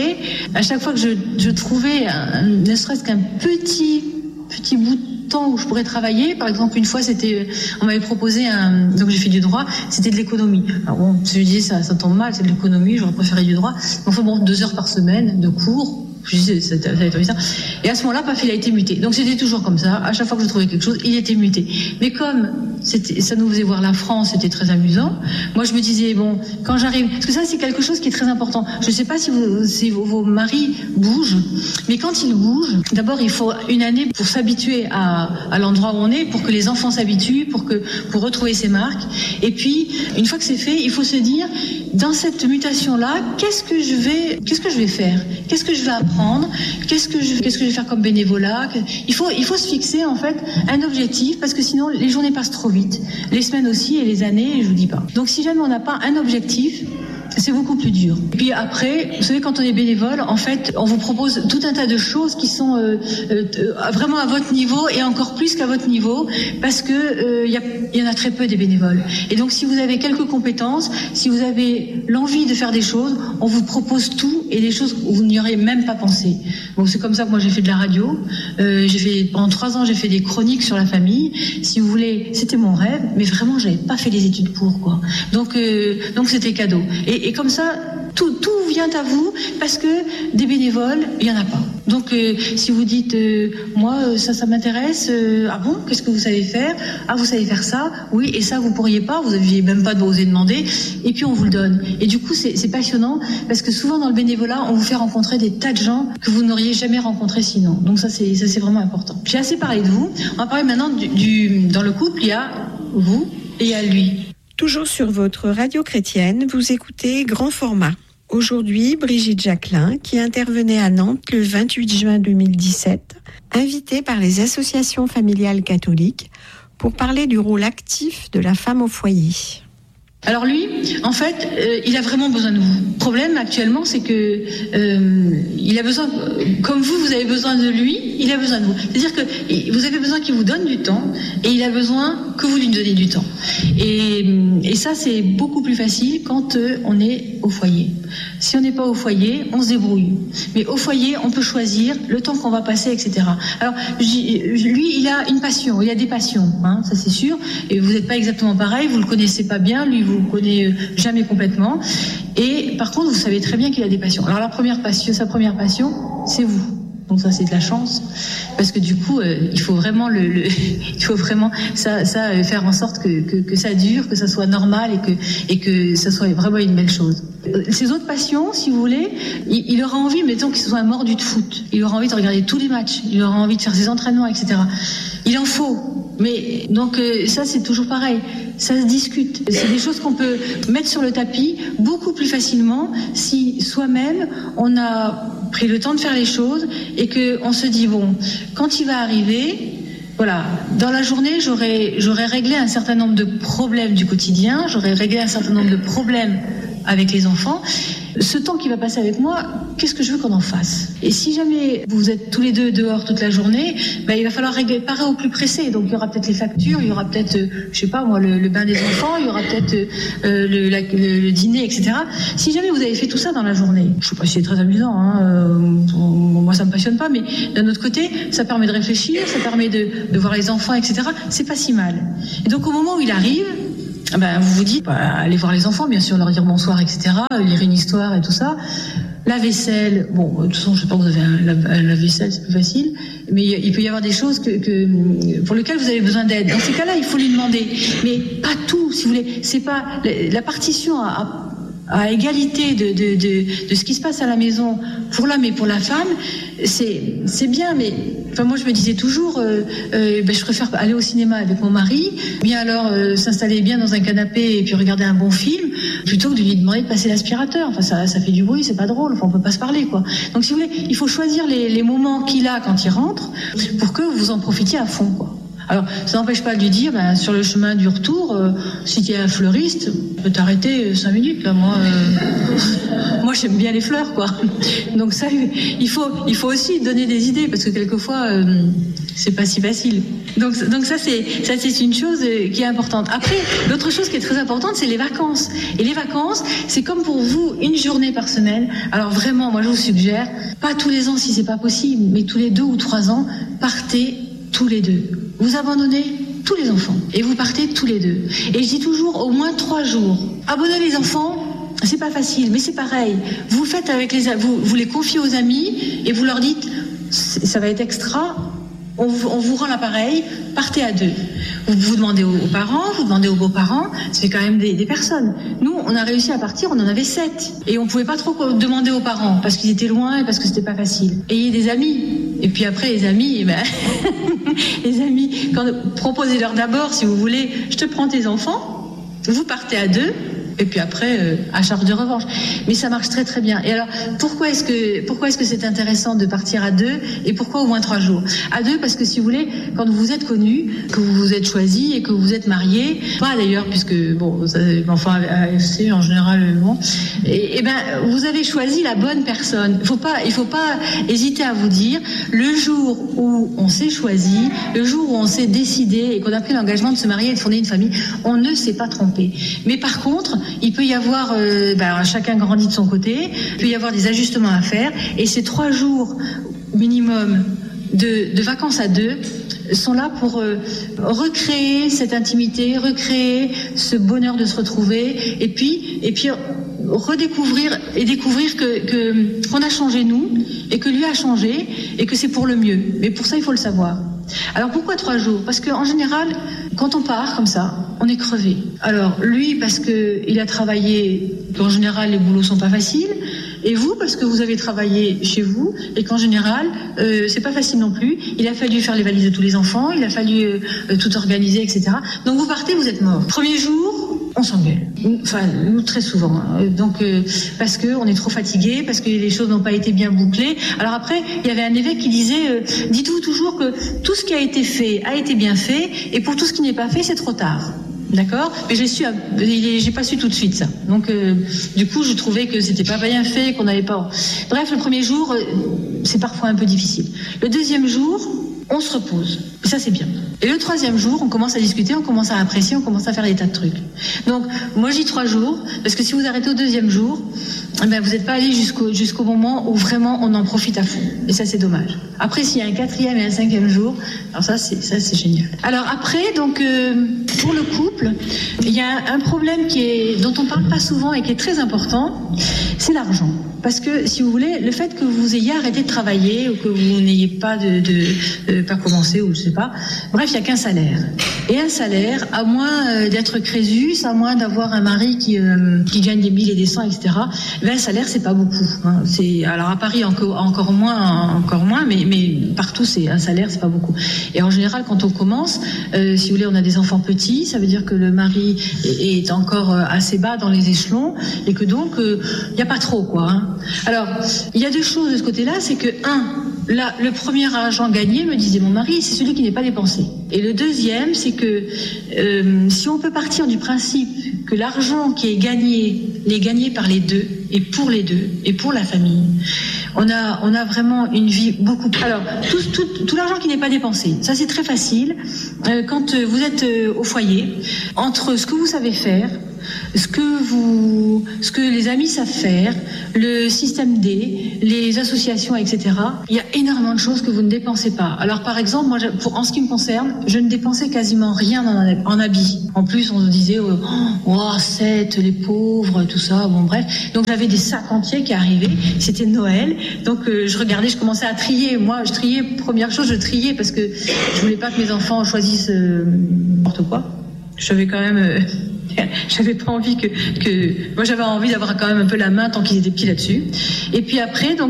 Speaker 1: que je trouvais ne serait-ce qu'un petit bout de temps où je pourrais travailler, par exemple une fois on m'avait proposé donc j'ai fait du droit, c'était de l'économie. Alors bon, je me disais ça tombe mal, c'est de l'économie, j'aurais préféré du droit. Enfin bon, 2 heures par semaine de cours. Je disais, ça a été ça. Et à ce moment-là, paf, il a été muté. Donc c'était toujours comme ça. À chaque fois que je trouvais quelque chose, il était muté. Mais comme ça nous faisait voir la France, c'était très amusant. Moi, je me disais, bon, quand j'arrive, parce que ça, c'est quelque chose qui est très important. Je ne sais pas si vos maris bougent, mais quand ils bougent, d'abord, il faut une année pour s'habituer à l'endroit où on est, pour que les enfants s'habituent, pour retrouver ses marques. Et puis, une fois que c'est fait, il faut se dire, dans cette mutation-là, qu'est-ce que je vais faire? Qu'est-ce que je vais apprendre? Qu'est-ce que je vais faire comme bénévolat? Il faut se fixer en fait un objectif, parce que sinon les journées passent trop vite, les semaines aussi et les années, je vous dis pas. Donc si jamais on n'a pas un objectif, c'est beaucoup plus dur. Et puis après, vous savez, quand on est bénévole, en fait, on vous propose tout un tas de choses qui sont vraiment à votre niveau et encore plus qu'à votre niveau, parce que il y en a très peu des bénévoles. Et donc, si vous avez quelques compétences, si vous avez l'envie de faire des choses, on vous propose tout et des choses où vous n'y auriez même pas pensé. Bon, c'est comme ça que moi j'ai fait de la radio. Pendant 3 ans, j'ai fait des chroniques sur la famille. Si vous voulez, c'était mon rêve, mais vraiment, j'avais pas fait les études pour, quoi. Donc c'était cadeau. Et comme ça, tout vient à vous, parce que des bénévoles, il y en a pas. Donc si vous dites moi ça m'intéresse, ah bon, qu'est-ce que vous savez faire? Ah, vous savez faire ça? Oui, et ça vous pourriez pas, vous aviez même pas osé demander, et puis on vous le donne. Et du coup c'est passionnant, parce que souvent dans le bénévolat, on vous fait rencontrer des tas de gens que vous n'auriez jamais rencontrés sinon. Donc ça c'est vraiment important. J'ai assez parlé de vous. On va parler maintenant dans le couple, il y a vous et il y a lui.
Speaker 2: Toujours sur votre radio chrétienne, vous écoutez Grand Format. Aujourd'hui, Brigitte Jacquelin, qui intervenait à Nantes le 28 juin 2017, invitée par les associations familiales catholiques pour parler du rôle actif de la femme au foyer.
Speaker 1: Alors lui, en fait, il a vraiment besoin de vous. Le problème actuellement, c'est que il a besoin, comme vous avez besoin de lui, il a besoin de vous. C'est-à-dire que vous avez besoin qu'il vous donne du temps, et il a besoin que vous lui donniez du temps. Et ça, c'est beaucoup plus facile quand on est au foyer. Si on n'est pas au foyer, on se débrouille. Mais au foyer, on peut choisir le temps qu'on va passer, etc. Alors, lui, il a une passion, il a des passions, hein, ça c'est sûr. Et vous n'êtes pas exactement pareil, vous le connaissez pas bien, lui vous connaît jamais complètement. Et par contre, vous savez très bien qu'il a des passions. Alors sa première passion, c'est vous. Donc ça, c'est de la chance, parce que du coup, il faut vraiment il faut vraiment ça faire en sorte que ça dure, que ça soit normal et que ça soit vraiment une belle chose. Ces autres patients, si vous voulez, il aura envie, mettons qu'il soit un mordu de foot, il aura envie de regarder tous les matchs, il aura envie de faire ses entraînements, etc. Il en faut, mais donc ça, c'est toujours pareil. Ça se discute. C'est des choses qu'on peut mettre sur le tapis beaucoup plus facilement si soi-même on a pris le temps de faire les choses et que on se dit bon, quand il va arriver, voilà, dans la journée, j'aurais réglé un certain nombre de problèmes du quotidien, j'aurais réglé un certain nombre de problèmes avec les enfants. Ce temps qu'il va passer avec moi, qu'est-ce que je veux qu'on en fasse? Et si jamais vous êtes tous les deux dehors toute la journée, il va falloir parer au plus pressé. Donc il y aura peut-être les factures, il y aura peut-être, je sais pas moi, le bain des enfants, il y aura peut-être le dîner, etc. Si jamais vous avez fait tout ça dans la journée, je sais pas si c'est très amusant, moi ça me passionne pas, mais d'un autre côté, ça permet de réfléchir, ça permet de voir les enfants, etc. C'est pas si mal. Et donc au moment où il arrive, vous vous dites, allez voir les enfants, bien sûr, leur dire bonsoir, etc., lire une histoire et tout ça. La vaisselle, bon, de toute façon, je sais pas, vous avez la vaisselle, c'est plus facile, mais il peut y avoir des choses pour lesquelles vous avez besoin d'aide. Dans ces cas-là, il faut lui demander, mais pas tout, si vous voulez. C'est pas la partition à égalité de ce qui se passe à la maison pour l'homme et pour la femme, c'est bien, mais moi je me disais toujours, je préfère aller au cinéma avec mon mari, bien alors s'installer bien dans un canapé et puis regarder un bon film, plutôt que de lui demander de passer l'aspirateur. Ça fait du bruit, c'est pas drôle, on peut pas se parler, quoi. Donc si vous voulez, il faut choisir les moments qu'il a quand il rentre pour que vous en profitiez à fond, quoi. Alors, ça n'empêche pas de lui dire, sur le chemin du retour, si tu es un fleuriste, tu peux t'arrêter 5 minutes, là. Moi, j'aime bien les fleurs, quoi. Donc ça, il faut aussi donner des idées, parce que quelquefois, c'est pas si facile. Donc ça, c'est une chose qui est importante. Après, l'autre chose qui est très importante, c'est les vacances. Et les vacances, c'est comme pour vous, une journée par semaine. Alors vraiment, moi, je vous suggère, pas tous les ans si c'est pas possible, mais tous les 2 ou 3 ans, partez tous les deux. Vous abandonnez tous les enfants et vous partez tous les deux. Et je dis toujours au moins 3 jours. Abandonner les enfants, c'est pas facile, mais c'est pareil. Vous le faites vous les confiez aux amis et vous leur dites, ça va être extra. On vous rend l'appareil, partez à 2. Vous demandez aux parents, vous demandez aux beaux-parents, c'est quand même des personnes. Nous, on a réussi à partir, on en avait 7. Et on pouvait pas trop demander aux parents, parce qu'ils étaient loin et parce que c'était pas facile. Ayez des amis. Et puis après, les amis, les amis, proposez-leur d'abord, si vous voulez, je te prends tes enfants, vous partez à 2. Et puis après, à charge de revanche. Mais ça marche très très bien. Et alors, pourquoi est-ce que c'est intéressant de partir à 2 et pourquoi au moins 3 jours? À 2 parce que si vous voulez, quand vous êtes connus, que vous vous êtes choisis et que vous êtes mariés, pas d'ailleurs puisque AFC en général, vous avez choisi la bonne personne. Il faut pas hésiter à vous dire, le jour où on s'est choisi, le jour où on s'est décidé et qu'on a pris l'engagement de se marier et de fonder une famille, on ne s'est pas trompé. Mais par contre, il peut y avoir, chacun grandit de son côté, il peut y avoir des ajustements à faire, et ces 3 jours minimum de vacances à 2 sont là pour recréer cette intimité, recréer ce bonheur de se retrouver, et puis redécouvrir et découvrir qu'on a changé nous, et que lui a changé, et que c'est pour le mieux. Mais pour ça, il faut le savoir. Alors pourquoi 3 jours? Parce qu'en général, quand on part comme ça, on est crevé. Alors lui, parce qu'il a travaillé, qu'en général les boulots sont pas faciles, et vous, parce que vous avez travaillé chez vous, et qu'en général, c'est pas facile non plus. Il a fallu faire les valises de tous les enfants, il a fallu tout organiser, etc. Donc vous partez, vous êtes mort. Premier jour, on s'engueule. Enfin, nous, très souvent. Donc, parce qu'on est trop fatigué, parce que les choses n'ont pas été bien bouclées. Alors après, il y avait un évêque qui disait, dites-vous toujours que tout ce qui a été fait a été bien fait, et pour tout ce qui n'est pas fait, c'est trop tard. D'accord? Mais j'ai pas su tout de suite ça. Donc, du coup, je trouvais que c'était pas bien fait, qu'on n'avait pas... Bref, le premier jour, c'est parfois un peu difficile. Le deuxième jour, on se repose. Et ça, c'est bien. Et le 3e jour, on commence à discuter, on commence à apprécier, on commence à faire des tas de trucs. Donc, moi, je dis 3 jours, parce que si vous arrêtez au 2e jour, ben vous n'êtes pas allé jusqu'au moment où vraiment on en profite à fond. Et ça, c'est dommage. Après, s'il y a un 4e et un 5e jour, alors ça, c'est génial. Alors après, donc, pour le couple, il y a un problème dont on parle pas souvent et qui est très important, c'est l'argent. Parce que, si vous voulez, le fait que vous ayez arrêté de travailler ou que vous n'ayez pas pas commencé ou je sais pas, bref, il n'y a qu'un salaire. Et un salaire, à moins d'être Crésus, à moins d'avoir un mari qui gagne des 1000 et des 100, etc., ben, un salaire, c'est pas beaucoup. Hein. Alors à Paris, encore moins, mais partout, c'est un salaire, c'est pas beaucoup. Et en général, quand on commence, si vous voulez, on a des enfants petits, ça veut dire que le mari est encore assez bas dans les échelons et que donc, il n'y a pas trop, quoi. Hein. Alors, il y a deux choses de ce côté-là, c'est que, le premier argent gagné, me disait mon mari, c'est celui qui n'est pas dépensé. Et le deuxième, c'est que si on peut partir du principe que l'argent qui est gagné par les deux, et pour les deux, et pour la famille, on a vraiment une vie beaucoup... Alors, tout l'argent qui n'est pas dépensé, ça c'est très facile. Quand vous êtes au foyer, entre ce que vous savez faire, ce que les amis savent faire, le système D, les associations, etc. Il y a énormément de choses que vous ne dépensez pas. Alors par exemple, moi, en ce qui me concerne, je ne dépensais quasiment rien en habits. En plus, on se disait, les pauvres, tout ça, bon bref. Donc j'avais des sacs entiers qui arrivaient. C'était Noël, donc je commençais à trier. Moi, je triais. Première chose, je triais parce que je voulais pas que mes enfants choisissent n'importe quoi. J'avais quand même. J'avais pas envie moi j'avais envie d'avoir quand même un peu la main tant qu'ils étaient petits là-dessus. Et puis après, donc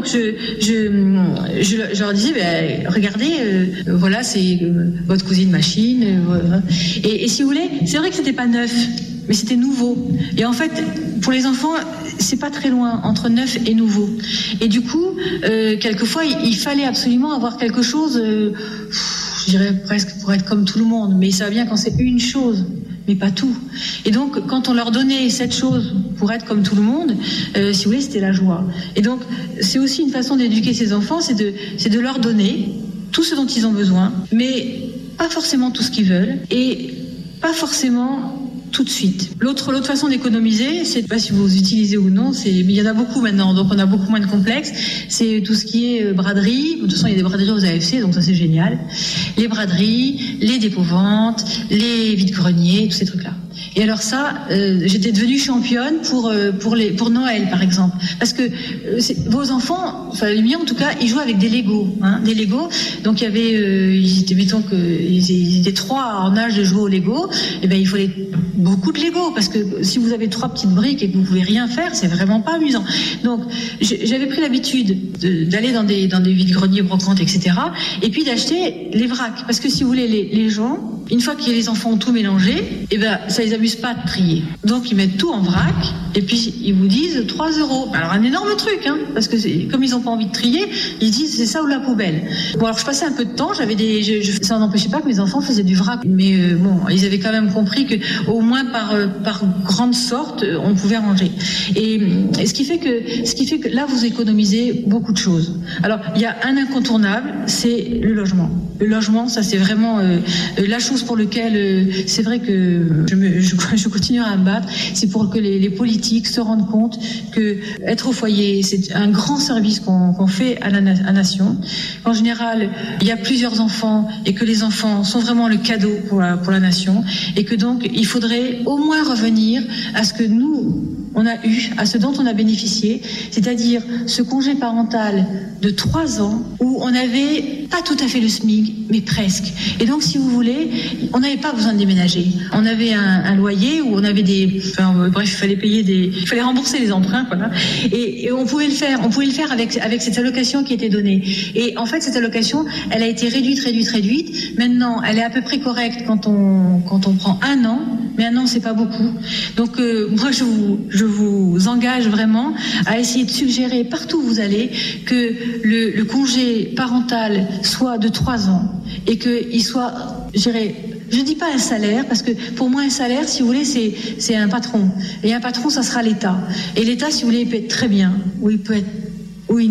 Speaker 1: je leur disais, regardez, voilà, c'est votre cousine machine. Voilà. Et si vous voulez, c'est vrai que c'était pas neuf, mais c'était nouveau. Et en fait, pour les enfants, c'est pas très loin entre neuf et nouveau. Et du coup, quelquefois, il fallait absolument avoir quelque chose, je dirais presque pour être comme tout le monde. Mais ça va bien quand c'est une chose, mais pas tout. Et donc, quand on leur donnait cette chose pour être comme tout le monde, si vous voulez, c'était la joie. Et donc, c'est aussi une façon d'éduquer ses enfants, c'est de leur donner tout ce dont ils ont besoin, mais pas forcément tout ce qu'ils veulent, et pas forcément tout de suite. L'autre façon d'économiser, c'est, je ne sais pas si vous utilisez ou non, mais il y en a beaucoup maintenant, donc on a beaucoup moins de complexes, c'est tout ce qui est braderie. De toute façon, il y a des braderies aux AFC, donc ça c'est génial. Les braderies, les dépôts-ventes, les vides-greniers, tous ces trucs-là. Et alors ça, j'étais devenue championne pour Noël, par exemple. Parce que vos enfants, enfin les miens en tout cas, ils jouent avec des Legos. Des Legos. Donc il y avait, ils étaient 3 en âge de jouer au Lego. Et ben il fallait beaucoup de Lego, parce que si vous avez 3 petites briques et que vous pouvez rien faire, c'est vraiment pas amusant. Donc j'avais pris l'habitude d'aller dans des vides-greniers brocantes, etc. Et puis d'acheter les vracs. Parce que si vous voulez, les gens, une fois que les enfants ont tout mélangé, et ben ça les amuse pas de trier. Donc ils mettent tout en vrac et puis ils vous disent 3 €. Alors un énorme truc, parce que comme ils ont pas envie de trier, ils disent c'est ça ou la poubelle. Bon, alors je passais un peu de temps, ça n'empêchait pas que mes enfants faisaient du vrac, mais bon, ils avaient quand même compris que au moins par grande sorte on pouvait ranger. Et ce qui fait que là vous économisez beaucoup de choses. Alors il y a un incontournable, c'est le logement. Le logement, ça c'est vraiment la chose pour laquelle c'est vrai que je continuerai à me battre, c'est pour que les politiques se rendent compte que être au foyer, c'est un grand service qu'on fait à la nation. En général, il y a plusieurs enfants et que les enfants sont vraiment le cadeau pour la nation, et que donc il faudrait au moins revenir à ce que nous on a eu, à ce dont on a bénéficié, c'est-à-dire ce congé parental de 3 ans où on n'avait pas tout à fait le SMIC, mais presque. Et donc, si vous voulez, on n'avait pas besoin de déménager. On avait un loyer où on avait il fallait rembourser les emprunts, voilà. Et on pouvait le faire. On pouvait le faire avec cette allocation qui était donnée. Et en fait, cette allocation, elle a été réduite. Maintenant, elle est à peu près correcte quand on prend 1 an. Mais 1 an, c'est pas beaucoup. Donc, moi, je vous engage vraiment à essayer de suggérer partout où vous allez que le congé parental soit de 3 ans et qu'il soit, je dis pas un salaire, parce que pour moi un salaire, si vous voulez, c'est un patron. Et un patron, ça sera l'État. Et l'État, si vous voulez, il peut être très bien, ou il ne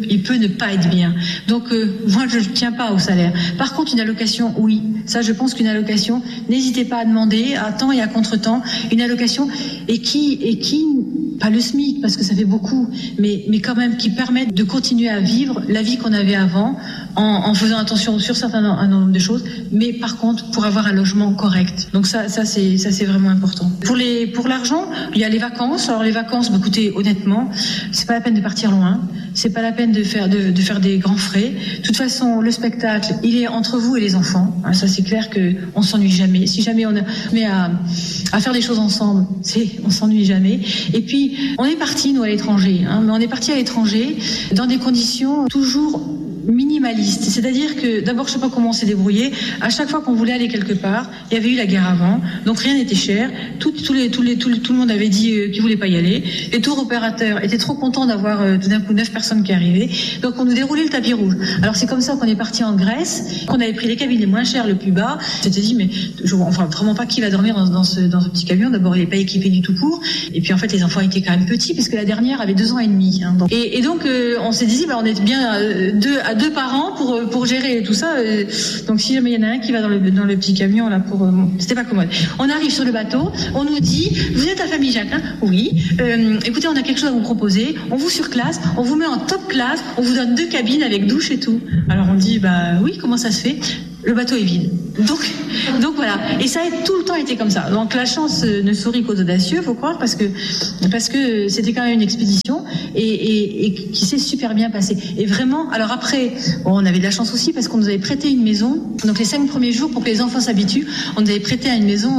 Speaker 1: peut ne pas être bien. Donc moi je ne tiens pas au salaire. Par contre une allocation, oui, ça je pense qu'une allocation, n'hésitez pas à demander à temps et à contre-temps une allocation et qui pas le SMIC parce que ça fait beaucoup, mais quand même qui permettent de continuer à vivre la vie qu'on avait avant en faisant attention sur un nombre de choses, mais par contre pour avoir un logement correct. Donc ça c'est vraiment important. Pour l'argent, il y a les vacances. Alors les vacances, écoutez, honnêtement, c'est pas la peine de partir loin, c'est pas la peine de faire des grands frais. De toute façon, le spectacle, il est entre vous et les enfants. Ça c'est clair que on s'ennuie jamais. Si jamais on met à faire des choses ensemble, on s'ennuie jamais. Et puis on est parti nous à l'étranger, mais on est parti à l'étranger dans des conditions toujours minimaliste, c'est-à-dire que d'abord je sais pas comment on s'est débrouillé, à chaque fois qu'on voulait aller quelque part, il y avait eu la guerre avant, donc rien n'était cher, tout le monde avait dit qu'il voulait pas y aller, les tours opérateurs étaient trop contents d'avoir tout d'un coup 9 personnes qui arrivaient, donc on nous déroulait le tapis rouge. Alors c'est comme ça qu'on est parti en Grèce, qu'on avait pris les cabines les moins chères, le plus bas, on s'était dit mais je vois vraiment pas qui va dormir dans ce petit camion, d'abord il est pas équipé du tout pour, et puis en fait les enfants étaient quand même petits parce que la dernière avait 2 ans et demi, donc on s'est dit on est bien à 2 parents pour gérer tout ça. Donc si jamais il y en a un qui va dans le petit camion là c'était pas commode. On arrive sur le bateau, on nous dit vous êtes la famille Jacquelin? Oui. Écoutez, on a quelque chose à vous proposer. On vous surclasse, on vous met en top classe, on vous donne 2 cabines avec douche et tout. Alors on dit oui, comment ça se fait? Le bateau est vide. Donc voilà. Et ça a tout le temps été comme ça. Donc la chance ne sourit qu'aux audacieux, faut croire, parce que c'était quand même une expédition et qui s'est super bien passée. Et vraiment, alors après, on avait de la chance aussi parce qu'on nous avait prêté une maison. Donc les 5 premiers jours, pour que les enfants s'habituent, on nous avait prêté à une maison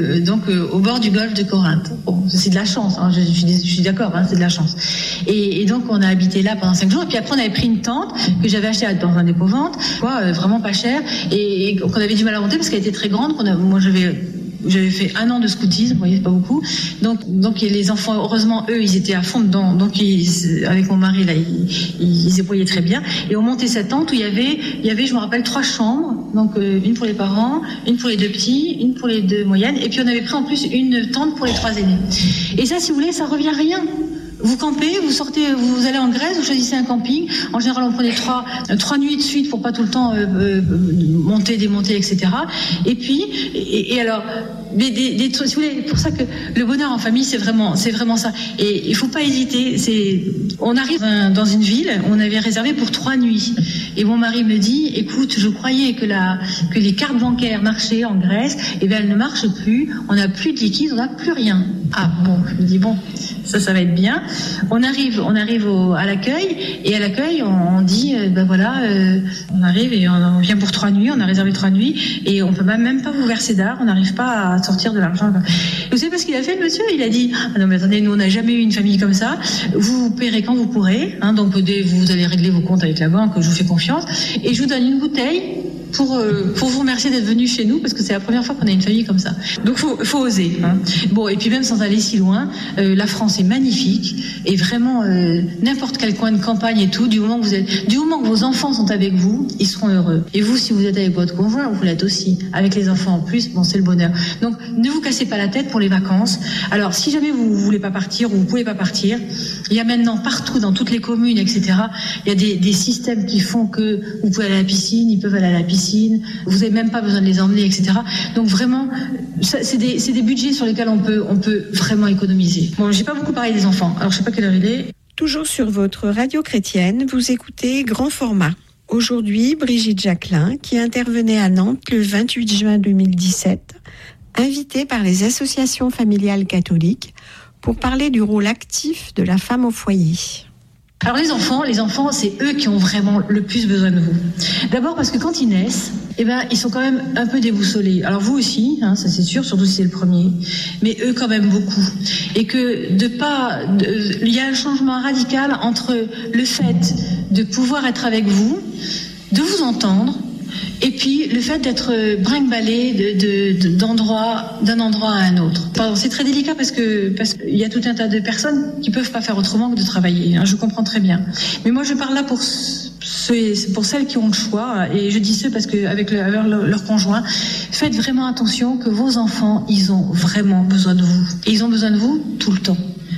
Speaker 1: au bord du golfe de Corinthe. Bon, c'est de la chance. Je suis d'accord, c'est de la chance. Et donc on a habité là pendant 5 jours. Et puis après on avait pris une tente que j'avais achetée dans un dépôt-vente, vraiment pas cher. Et qu'on avait du mal à monter parce qu'elle était très grande. Moi, j'avais fait 1 an de scoutisme, vous voyez, c'est pas beaucoup. Donc les enfants, heureusement, eux, ils étaient à fond dedans. Donc avec mon mari là, ils débrouillaient très bien. Et on montait cette tente où il y avait, je me rappelle, 3 chambres. Donc une pour les parents, une pour les 2 petits, une pour les 2 moyennes. Et puis on avait pris en plus une tente pour les 3 aînés. Et ça, si vous voulez, ça revient à rien. Vous campez, vous sortez, vous allez en Grèce, vous choisissez un camping. En général, on prenait 3 nuits de suite pour pas tout le temps monter, démonter, etc. Et puis, et alors, des trucs, si vous voulez, pour ça que le bonheur en famille, c'est vraiment ça. Et il faut pas hésiter. On arrive dans une ville, on avait réservé pour 3 nuits. Et mon mari me dit, écoute, je croyais que les cartes bancaires marchaient en Grèce. Et bien, elles ne marchent plus. On n'a plus de liquide, on n'a plus rien. Ah bon, je me dis bon, ça va être bien. On arrive à l'accueil, et à l'accueil on dit on arrive et on vient pour 3 nuits, on a réservé 3 nuits et on peut même pas vous verser d'art, on n'arrive pas à sortir de l'argent. Vous savez pas ce qu'il a fait, le monsieur? Il a dit non mais attendez, nous on n'a jamais eu une famille comme ça, vous paierez quand vous pourrez, donc vous allez régler vos comptes avec la banque, je vous fais confiance, et je vous donne une bouteille pour vous remercier d'être venu chez nous, parce que c'est la première fois qu'on a une famille comme ça. Donc faut oser. Bon, et puis même sans aller si loin, la France est magnifique, et vraiment n'importe quel coin de campagne et tout, du moment que vos enfants sont avec vous, ils seront heureux. Et vous, si vous êtes avec votre conjoint, vous l'êtes aussi. Avec les enfants en plus, c'est le bonheur. Donc ne vous cassez pas la tête pour les vacances. Alors si jamais vous voulez pas partir ou vous pouvez pas partir, il y a maintenant partout dans toutes les communes, etc. Il y a des systèmes qui font que vous pouvez aller à la piscine, ils peuvent aller à la piscine. Vous n'avez même pas besoin de les emmener, etc. Donc vraiment, c'est des budgets sur lesquels on peut vraiment économiser. Bon, j'ai pas beaucoup parlé des enfants, alors je sais pas quelle heure il est.
Speaker 2: Toujours sur votre radio chrétienne, vous écoutez Grand Format. Aujourd'hui, Brigitte Jacquelin, qui intervenait à Nantes le 28 juin 2017, invitée par les associations familiales catholiques pour parler du rôle actif de la femme au foyer.
Speaker 1: Alors les enfants, c'est eux qui ont vraiment le plus besoin de vous. D'abord parce que quand ils naissent, ils sont quand même un peu déboussolés. Alors vous aussi, ça c'est sûr, surtout si c'est le premier, mais eux quand même beaucoup. Et que il y a un changement radical entre le fait de pouvoir être avec vous, de vous entendre, et puis le fait d'être brinque-ballé d'un endroit à un autre. Pardon, c'est très délicat parce qu'il y a tout un tas de personnes qui peuvent pas faire autrement que de travailler. Je comprends très bien. Mais moi je parle là pour celles qui ont le choix, et je dis ce parce que avec leur conjoint, faites vraiment attention que vos enfants, ils ont vraiment besoin de vous. Et ils ont besoin de vous tout le temps.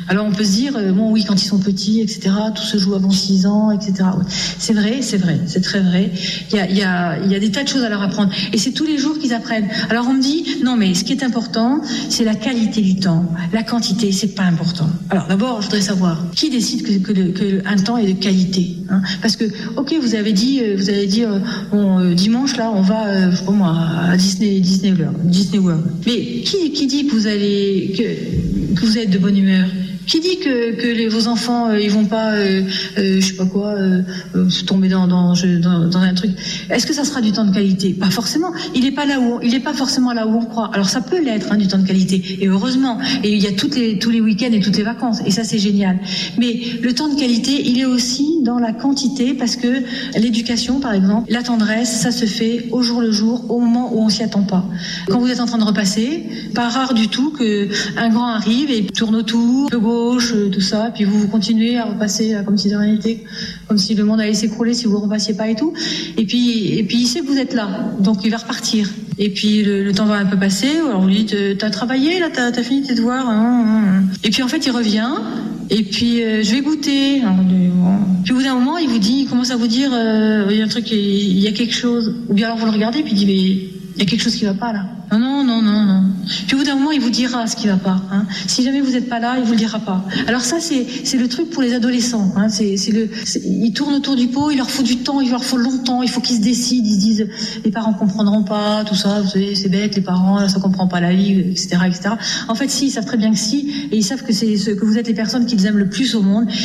Speaker 1: Alors on peut se dire, bon oui, quand ils sont petits, etc., tout se joue avant 6 ans, etc. Ouais. C'est vrai, c'est très vrai. Il y a des tas de choses à leur apprendre. Et c'est tous les jours qu'ils apprennent. Alors on me dit, non mais ce qui est important, c'est la qualité du temps. La quantité, c'est pas important. Alors d'abord, je voudrais savoir, qui décide que un temps est de qualité, hein? Parce que, ok, vous avez dit, dimanche là, on va, je sais pas moi, à Disney World. Mais qui dit que vous êtes de bonne humeur? Qui dit que vos enfants ils vont pas je sais pas quoi tomber dans un truc? Est-ce que ça sera du temps de qualité? Pas forcément. Il est pas forcément là où on croit. Alors ça peut l'être, hein, du temps de qualité, et heureusement. Et il y a tous les week-ends et toutes les vacances, et ça c'est génial. Mais le temps de qualité, il est aussi dans la quantité, parce que l'éducation, par exemple, la tendresse, ça se fait au jour le jour, au moment où on s'y attend pas. Quand vous êtes en train de repasser, pas rare du tout que un grand arrive et tourne autour, peu gauche, tout ça, puis vous continuez à repasser comme si de rien n'était, comme si le monde allait s'écrouler si vous ne repassiez pas et tout. Et puis il sait que vous êtes là, donc il va repartir. Et puis le temps va un peu passer, alors vous lui dites, t'as travaillé là, t'as fini tes devoirs, hein. Et puis en fait il revient, et puis je vais goûter. Alors, puis au bout d'un moment il commence à vous dire, il y a un truc, il y a quelque chose. Ou bien alors vous le regardez, puis il dit, mais il y a quelque chose qui va pas là. Non. Puis au bout d'un moment, il vous dira ce qui va pas, hein. Si jamais vous n'êtes pas là, il vous le dira pas. Alors ça, c'est le truc pour les adolescents, hein. Ils tournent autour du pot, il leur faut du temps, il leur faut longtemps, il faut qu'ils se décident, ils se disent, les parents comprendront pas, tout ça, vous savez, c'est bête, les parents, là, ça comprend pas la vie, etc., etc. En fait, si, ils savent très bien que si, et ils savent que que vous êtes les personnes qu'ils aiment le plus au monde.